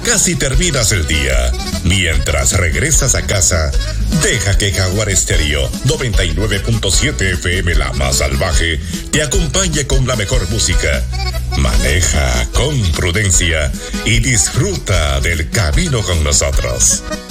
casi terminas el día. Mientras regresas a casa, deja que Jaguar Estéreo 99.7 FM, la más salvaje, te acompañe con la mejor música. Maneja con prudencia y disfruta del camino con nosotros.